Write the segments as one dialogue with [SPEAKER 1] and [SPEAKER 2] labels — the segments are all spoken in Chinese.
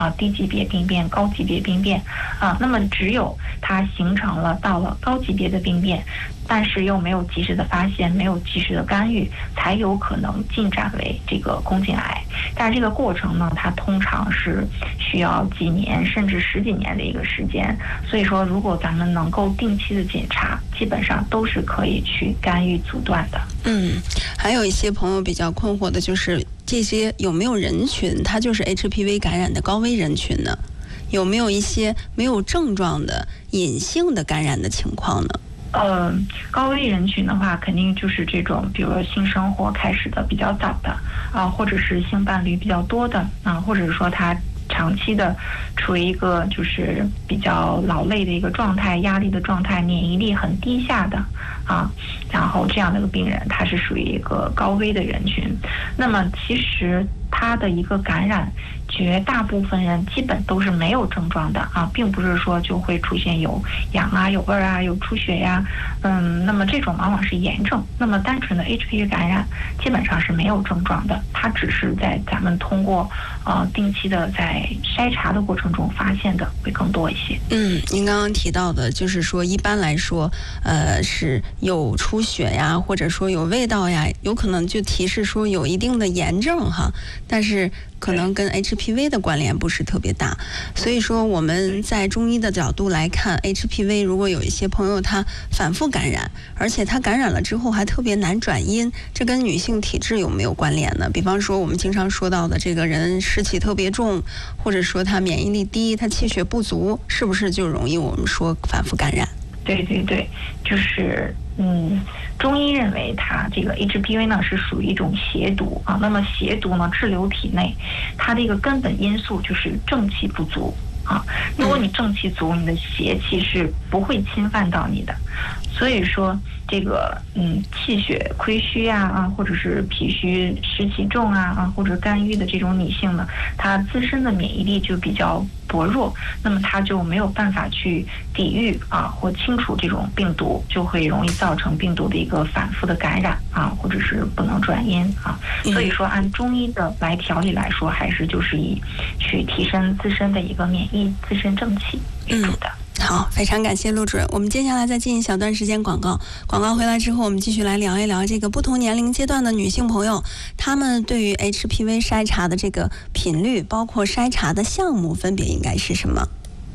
[SPEAKER 1] 低级别病变、高级别病变那么只有它形成了到了高级别的病变，但是又没有及时的发现，没有及时的干预，才有可能进展为这个宫颈癌。但是这个过程呢，它通常是需要几年甚至10几年的一个时间。所以说，如果咱们能够定期的检查，基本上都是可以去干预阻断的。
[SPEAKER 2] 还有一些朋友比较困惑的就是这些有没有人群它就是 HPV 感染的高危人群呢？有没有一些没有症状的隐性的感染的情况呢？
[SPEAKER 1] 高危人群的话，肯定就是这种，比如说性生活开始的比较早的或者是性伴侣比较多的或者是说他长期的处于一个就是比较劳累的一个状态、压力的状态、免疫力很低下的然后这样的一个病人，他是属于一个高危的人群。那么其实他的一个感染，绝大部分人基本都是没有症状的并不是说就会出现有痒有味有出血呀那么这种往往是炎症。那么单纯的 HPV 感染基本上是没有症状的，它只是在咱们通过定期的在筛查的过程中发现的会更多一些。
[SPEAKER 2] 您刚刚提到的就是说一般来说是有出血呀，或者说有味道呀，有可能就提示说有一定的炎症但是可能跟 HPV 的关联不是特别大。所以说我们在中医的角度来看 HPV， 如果有一些朋友他反复感染，而且他感染了之后还特别难转阴，这跟女性体质有没有关联呢？比方说我们经常说到的这个人湿气特别重，或者说他免疫力低，他气血不足，是不是就容易我们说反复感染？
[SPEAKER 1] 对，就是中医认为它这个 HPV 呢是属于一种邪毒那么邪毒呢滞留体内，它的一个根本因素就是正气不足如果你正气足，你的邪气是不会侵犯到你的。所以说这个气血亏虚或者是脾虚湿气重或者肝郁的这种女性呢，她自身的免疫力就比较薄弱，那么她就没有办法去抵御或清除这种病毒，就会容易造成病毒的一个反复的感染或者是不能转阴所以说按中医的来调理来说，还是就是以去提升自身的一个免疫、自身正气为主的。
[SPEAKER 2] 好，非常感谢陆主任。我们接下来再进一小段时间广告，广告回来之后，我们继续来聊一聊这个不同年龄阶段的女性朋友，她们对于 HPV 筛查的这个频率，包括筛查的项目，分别应该是什么？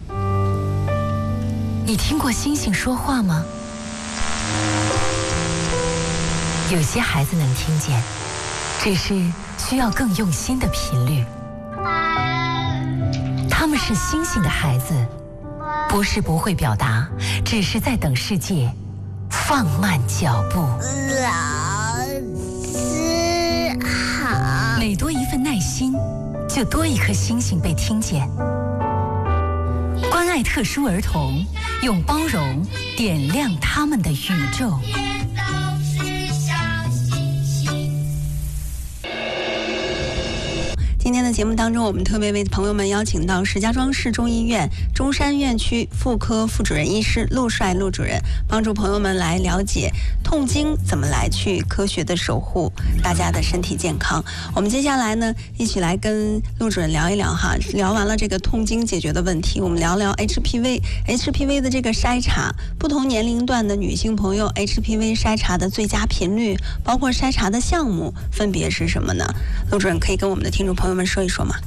[SPEAKER 3] 你听过星星说话吗？有些孩子能听见，只是需要更用心的频率。他们是星星的孩子，不是不会表达，只是在等世界放慢脚步。
[SPEAKER 4] 老师好。
[SPEAKER 3] 每多一份耐心，就多一颗星星被听见。关爱特殊儿童，用包容点亮他们的宇宙。
[SPEAKER 2] 今天的节目当中，我们特别为朋友们邀请到石家庄市中医院中山院区妇科副主任医师陆帅陆主任，帮助朋友们来了解痛经怎么来去科学的守护大家的身体健康。我们接下来呢，一起来跟陆主任聊一聊聊完了这个痛经解决的问题，我们聊聊 HPV 的这个筛查，不同年龄段的女性朋友 HPV 筛查的最佳频率，包括筛查的项目分别是什么呢？陆主任可以跟我们的听众朋友们说一说吗？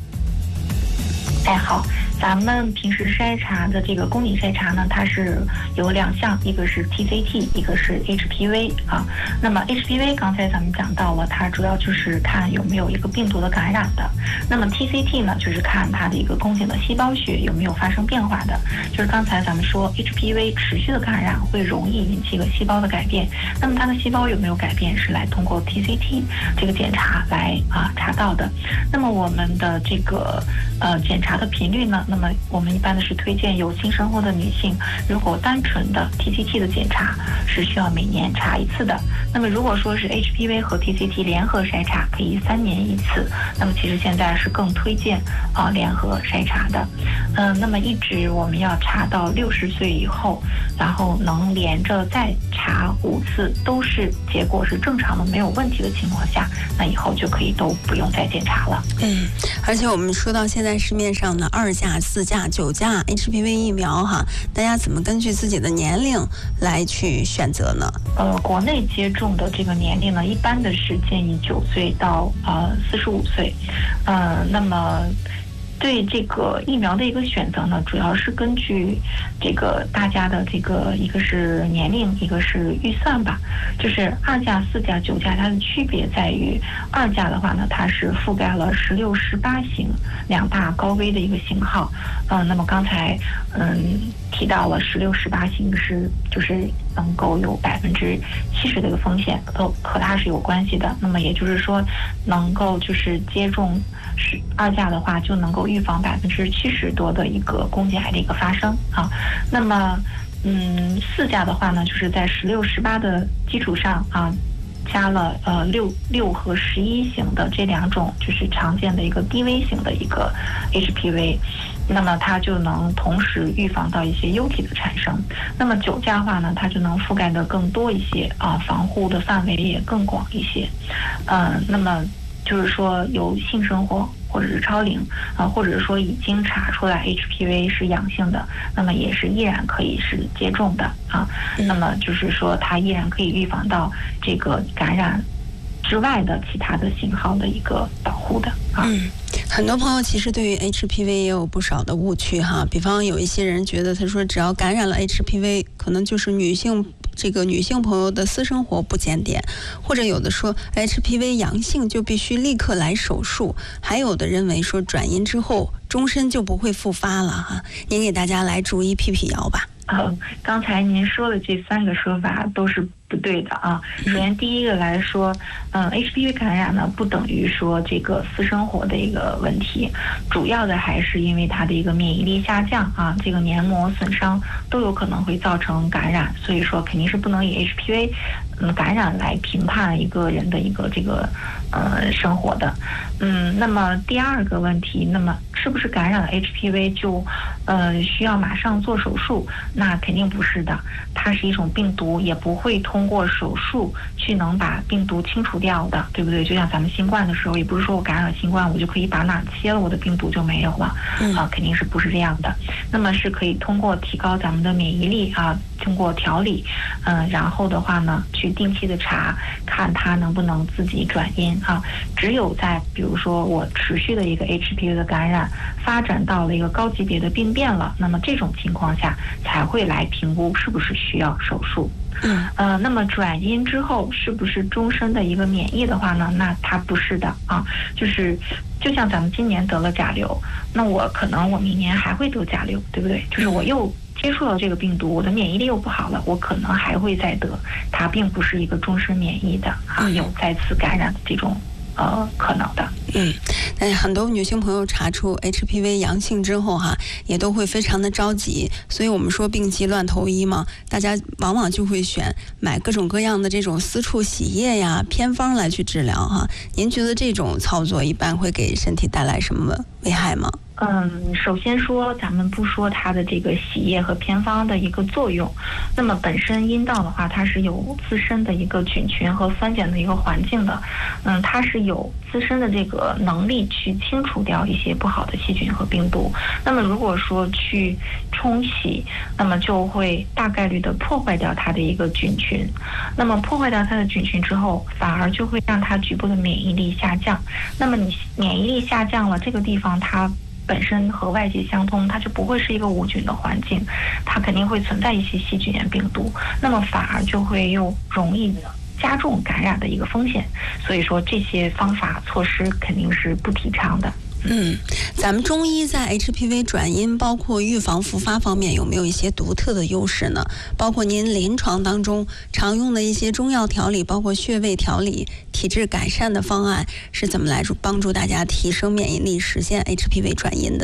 [SPEAKER 1] 好，咱们平时筛查的这个宫颈筛查呢，它是有2项，一个是 TCT， 一个是 HPV 那么 HPV 刚才咱们讲到了，它主要就是看有没有一个病毒的感染的。那么 TCT 呢，就是看它的一个宫颈的细胞学有没有发生变化的。就是刚才咱们说 HPV 持续的感染会容易引起一个细胞的改变，那么它的细胞有没有改变，是来通过 TCT 这个检查来查到的。那么我们的这个检查的频率呢， 那么我们一般的是推荐有性生活的女性，如果单纯的 TCT 的检查是需要每年查一次的。那么如果说是 HPV 和 TCT 联合筛查，可以3年一次。那么其实现在是更推荐联合筛查的。那么一直我们要查到60岁以后，然后能连着再查5次，都是结果是正常的没有问题的情况下，那以后就可以都不用再检查了。
[SPEAKER 2] 而且我们说到现在市面上的2价、4价、9价 HPV 疫苗哈，大家怎么根据自己的年龄来去选择呢？
[SPEAKER 1] 国内接种的这个年龄呢，一般的是建议9岁到45岁。那么对这个疫苗的一个选择呢，主要是根据这个大家的这个一个是年龄，一个是预算吧。就是2价、4价、9价，它的区别在于2价的话呢，它是覆盖了16、18型2大高危的一个型号。那么刚才提到了16、18型就是能够有70%的一个风险，和它是有关系的。那么也就是说，能够就是接种2价的话，就能够预防70%多的一个宫颈癌的一个发生啊。那么4价的话呢，就是在16、18的基础上啊，加了6和11型的这2种就是常见的一个低危型的一个 HPV， 那么它就能同时预防到一些幼体的产生。那么9价的话呢，它就能覆盖的更多一些啊，防护的范围也更广一些。那么就是说有性生活或者是超龄或者是说已经查出来 HPV 是阳性的，那么也是依然可以是接种的啊。那么就是说它依然可以预防到这个感染之外的其他的型号的一个保护的啊。
[SPEAKER 2] 很多朋友其实对于 HPV 也有不少的误区哈，比方有一些人觉得他说只要感染了 HPV， 可能就是女性朋友的私生活不检点，或者有的说 HPV 阳性就必须立刻来手术，还有的认为说转阴之后终身就不会复发了哈。您给大家来逐一辟谣吧。
[SPEAKER 1] 刚才您说的这3个说法都是不对的啊。首先第一个来说，HPV 感染呢不等于说这个私生活的一个问题，主要的还是因为它的一个免疫力下降啊，这个黏膜损伤都有可能会造成感染，所以说肯定是不能以 HPV 感染来评判一个人的一个这个生活的。那么第2个问题，那么是不是感染了 HPV 就需要马上做手术？那肯定不是的，它是一种病毒，也不会通过手术去能把病毒清除掉的，对不对？就像咱们新冠的时候，也不是说我感染了新冠，我就可以把哪切了，我的病毒就没有了肯定是不是这样的。那么是可以通过提高咱们的免疫力啊，通过调理，然后的话呢，去定期的查看它能不能自己转阴啊。只有在比如说我持续的一个 HPV 的感染发展到了一个高级别的病变了，那么这种情况下才会来评估是不是需要手术。那么转阴之后是不是终身的一个免疫的话呢？那它不是的啊，就像咱们今年得了甲流，那我明年还会得甲流，对不对？就是我又接触到这个病毒，我的免疫力又不好了，我可能还会再得，它并不是一个终身免疫的啊，有再次感染的这种可能的。
[SPEAKER 2] 但很多女性朋友查出 HPV 阳性之后哈，也都会非常的着急，所以我们说病急乱投医嘛，大家往往就会买各种各样的这种私处洗液呀、偏方来去治疗哈。您觉得这种操作一般会给身体带来什么危害吗？
[SPEAKER 1] 首先说，咱们不说它的这个洗液和偏方的一个作用，那么本身阴道的话，它是有自身的一个菌群和酸碱的一个环境的，它是有自身的这个能力去清除掉一些不好的细菌和病毒。那么如果说去冲洗，那么就会大概率的破坏掉它的一个菌群，那么破坏掉它的菌群之后，反而就会让它局部的免疫力下降。那么你免疫力下降了，这个地方它本身和外界相通，它就不会是一个无菌的环境，它肯定会存在一些细菌病毒，那么反而就会又容易加重感染的一个风险。所以说这些方法措施肯定是不提倡的。
[SPEAKER 2] 咱们中医在 HPV 转阴包括预防复发方面有没有一些独特的优势呢？包括您临床当中常用的一些中药调理，包括穴位调理、体质改善的方案，是怎么来帮助大家提升免疫力，实现 HPV 转阴的呢？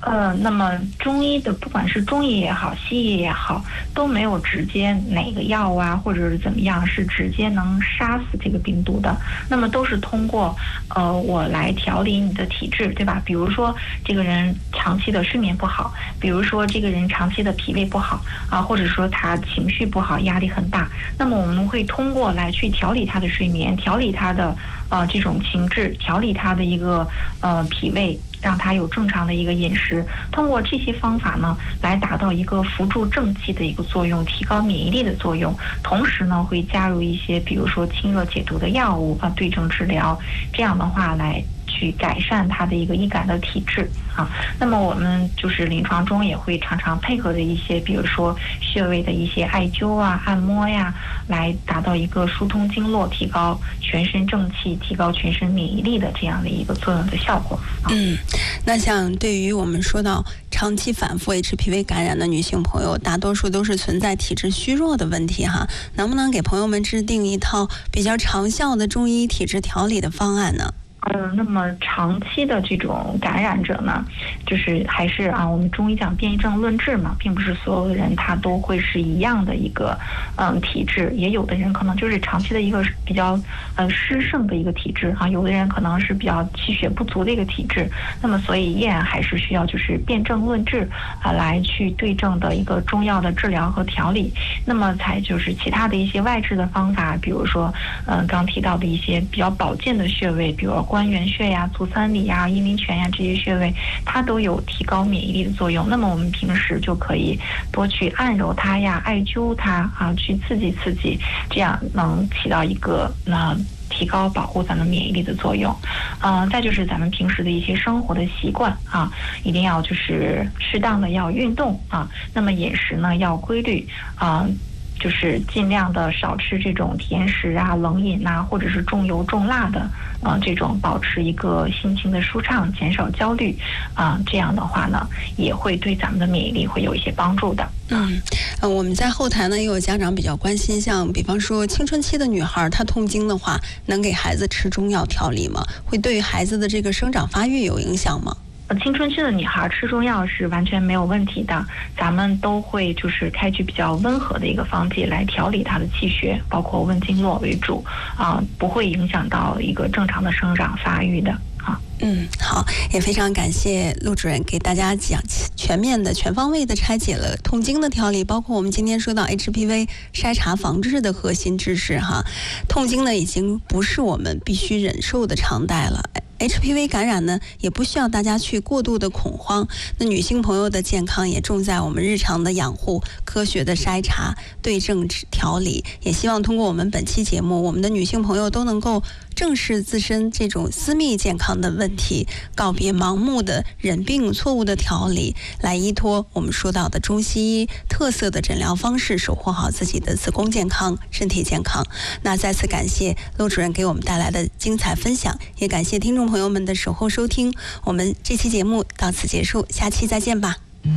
[SPEAKER 1] 那么中医的，不管是中医也好，西医也好，都没有直接哪个药啊，或者是怎么样，是直接能杀死这个病毒的。那么都是通过我来调理你的体质，对吧？比如说这个人长期的睡眠不好，比如说这个人长期的脾胃不好啊，或者说他情绪不好，压力很大。那么我们会通过来去调理他的睡眠，调理他的这种情志，调理他的一个脾胃，让他有正常的一个饮食，通过这些方法呢，来达到一个扶助正气的一个作用，提高免疫力的作用。同时呢，会加入一些比如说清热解毒的药物啊，对症治疗，这样的话来去改善他的一个易感的体质啊。那么我们就是临床中也会常常配合的一些，比如说穴位的一些艾灸啊、按摩呀，来达到一个疏通经络、提高全身正气、提高全身免疫力的这样的一个作用的效果。
[SPEAKER 2] 那像对于我们说到长期反复 HPV 感染的女性朋友，大多数都是存在体质虚弱的问题哈，能不能给朋友们制定一套比较长效的中医体质调理的方案呢？
[SPEAKER 1] 那么长期的这种感染者呢，就是还是我们中医讲辨异症论治嘛，并不是所有的人他都会是一样的一个体质，也有的人可能就是长期的一个比较湿盛的一个体质啊，有的人可能是比较气血不足的一个体质，那么所以依然还是需要就是辨证论治来去对症的一个中药的治疗和调理。那么才就是其他的一些外治的方法，比如说刚提到的一些比较保健的穴位，比如关元穴呀、足三里呀、阴陵泉呀，这些穴位它都有提高免疫力的作用。那么我们平时就可以多去按揉它呀、艾灸它去刺激，这样能起到一个提高保护咱们免疫力的作用。再就是咱们平时的一些生活的习惯一定要就是适当的要运动那么饮食呢要规律就是尽量的少吃这种甜食冷饮或者是重油重辣的这种，保持一个心情的舒畅，减少焦虑这样的话呢，也会对咱们的免疫力会有一些帮助的。
[SPEAKER 2] 我们在后台呢也有家长比较关心，像比方说青春期的女孩她痛经的话，能给孩子吃中药调理吗？会对孩子的这个生长发育有影响吗？
[SPEAKER 1] 青春期的女孩吃中药是完全没有问题的，咱们都会就是开具比较温和的一个方剂来调理她的气血，包括温经络为主不会影响到一个正常的生长发育的
[SPEAKER 2] 好，也非常感谢陆主任给大家讲全面的、全方位的拆解了痛经的调理，包括我们今天说到 HPV 筛查防治的核心知识哈。痛经呢已经不是我们必须忍受的常态了。HPV 感染呢，也不需要大家去过度的恐慌。那女性朋友的健康也重在我们日常的养护、科学的筛查、对症调理。也希望通过我们本期节目，我们的女性朋友都能够正视自身这种私密健康的问题，告别盲目的忍病、错误的调理，来依托我们说到的中西医特色的诊疗方式，守护好自己的子宫健康、身体健康。那再次感谢陆主任给我们带来的精彩分享，也感谢听众朋友们的守候收听。我们这期节目到此结束，下期再见吧。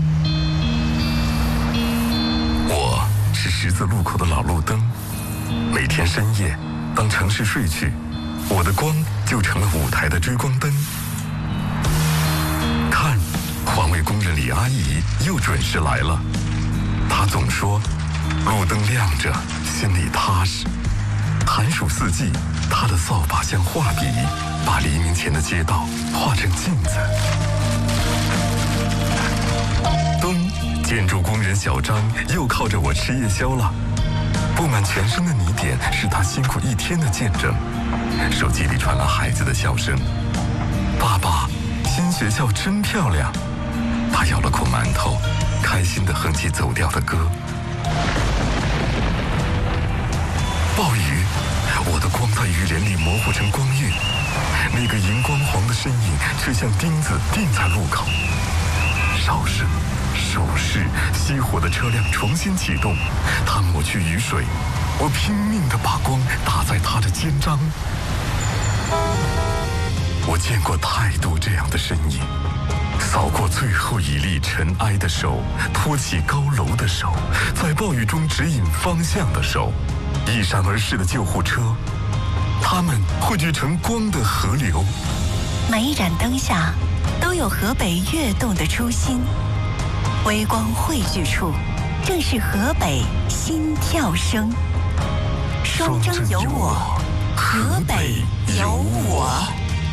[SPEAKER 5] 我是十字路口的老路灯，每天深夜，当城市睡去，我的光就成了舞台的追光灯。看，环卫工人李阿姨又准时来了。她总说，路灯亮着，心里踏实。寒暑四季，她的扫把像画笔，把黎明前的街道画成镜子。咚，建筑工人小张又靠着我吃夜宵了。布满全身的泥点是他辛苦一天的见证。手机里传来孩子的笑声：“爸爸，新学校真漂亮。”他咬了口馒头，开心地哼起走调的歌。暴雨，我的光在雨帘里模糊成光晕，那个荧光黄的身影却像钉子钉在路口。哨声、手势，熄火的车辆重新启动，他抹去雨水，我拼命地把光打在他的肩章。我见过太多这样的身影，扫过最后一粒尘埃的手，托起高楼的手，在暴雨中指引方向的手，一闪而逝的救护车，他们汇聚成光的河流。
[SPEAKER 3] 每一盏灯下都有河北跃动的初心。微光汇聚处，正是河北心跳声。双征有我，河北有我。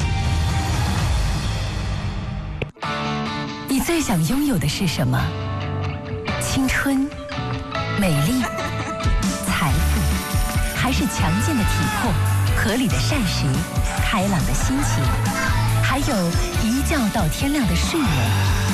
[SPEAKER 3] 你最想拥有的是什么？青春、美丽、财富，还是强健的体魄、合理的膳食、开朗的心情，还有一觉到天亮的睡眠？